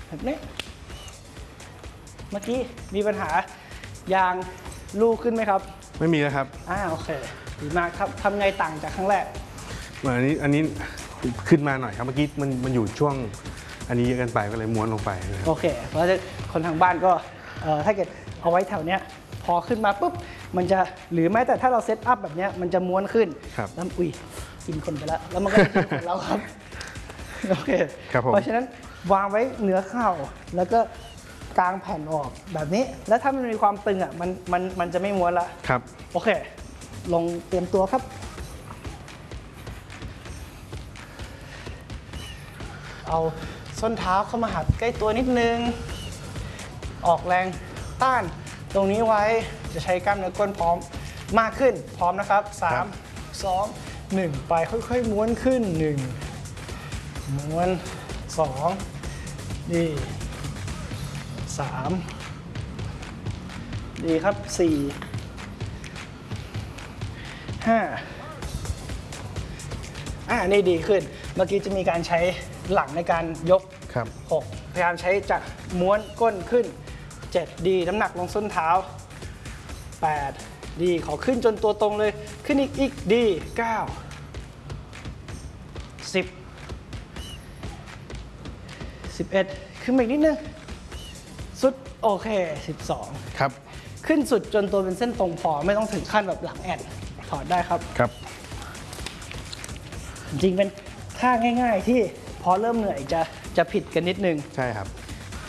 แบบนี้เมื่อกี้มีปัญหายางลูกขึ้นไหมครับไม่มีแล้วครับโอเคดีมากครับทำไงต่างจากครั้งแรกเหมือนอันนี้ขึ้นมาหน่อยครับเมื่อกี้มันอยู่ช่วงอันนี้เยอะเกินไปก็เลยม้วนลงไปโอเคเพราะคนทางบ้านก็ถ้าเกิดเอาไว้แถวเนี้ยพอขึ้นมาปุ๊บมันจะหรือแม้แต่ถ้าเราเซตอัพแบบเนี้ยมันจะม้วนขึ้นแล้วกินคนไปแล้วมันก็จะกินคนเราครับโอเคเพราะฉะนั้นวางไว้เหนือเข่าแล้วก็กางแผ่นออกแบบนี้แล้วถ้ามันมีความตึงมันจะไม่ม้วนละครับโอเคลงเตรียมตัวครับเอาส้นเท้าเข้ามาหัดใกล้ตัวนิดนึงออกแรงต้านตรงนี้ไว้จะใช้กล้ามเนื้อก้นพร้อมมากขึ้นพร้อมนะครับ3 2 1ไปค่อยๆม้วนขึ้น1ม้วน2ดี3ดีครับ4 5นี่ดีขึ้นเมื่อกี้จะมีการใช้หลังในการยก6พยายามใช้จากม้วนก้นขึ้น7ดีน้ำหนักลงส้นเท้า8ดีขอขึ้นจนตัวตรงเลยขึ้นอีกดี9 10 11ขึ้นมาอีกนิดนึงสุดโอเค12 ครับขึ้นสุดจนตัวเป็นเส้นตรงพอไม่ต้องถึงขั้นแบบหลังแอนถอดได้ครับจริงเป็นท่าง่ายๆที่พอเริ่มเหนื่อยจะผิดกันนิดนึงใช่ครับ